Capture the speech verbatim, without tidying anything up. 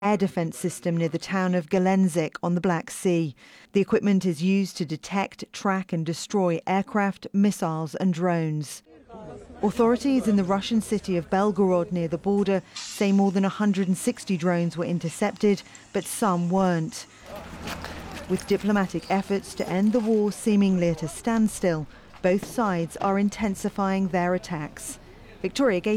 air defence system near the town of Gelendzhik on the Black Sea. The equipment is used to detect, track and destroy aircraft, missiles and drones. Authorities in the Russian city of Belgorod near the border say more than one hundred sixty drones were intercepted, but some weren't. With diplomatic efforts to end the war seemingly at a standstill, both sides are intensifying their attacks. Victoria Gate